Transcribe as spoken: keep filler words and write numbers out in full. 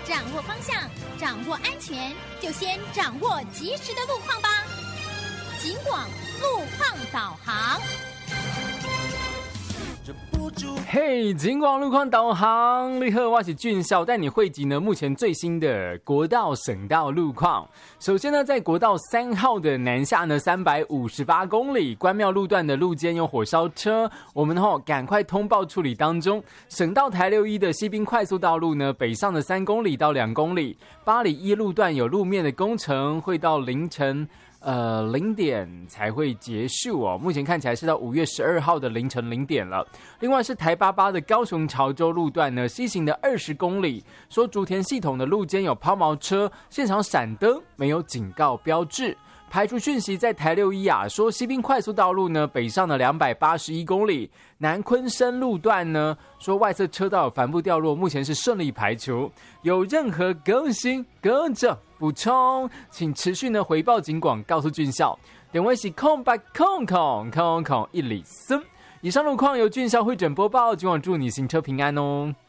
掌握方向，掌握安全，就先掌握及时的路况吧。警广路况导航。 嘿，警广路况导航，你好，我是俊孝，带你汇集呢目前最新的国道、省道路况。首先呢，在国道三号的南下呢三百五十八公里，关庙路段的路肩有火烧车，我们吼赶快通报处理当中。省道台六一的西滨快速道路呢，北上的三公里到两公里，八里一路段有路面的工程，会到凌晨。呃，零点才会结束哦。目前看起来是到五月十二号的凌晨零点了。另外是台八八的高雄潮州路段呢，西行的二十公里，说竹田系统的路肩有抛锚车，现场闪灯，没有警告标志。排除讯息在台六一啊，说西滨快速道路呢，北上的两百八十一公里，南昆生路段呢，说外侧车道有帆布掉落，目前是顺利排除。有任何更新、跟着补充，请持续呢回报警广，告诉俊孝。点位是空白空空空空一里森。以上路况由俊孝会诊播报，今晚祝你行车平安哦。